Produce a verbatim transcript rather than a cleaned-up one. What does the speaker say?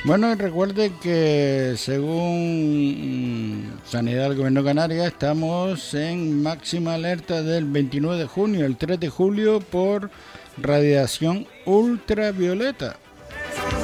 Bueno, recuerde que según mm, Sanidad del Gobierno de Canarias estamos en máxima alerta del veintinueve de junio al tres de julio por radiación ultravioleta.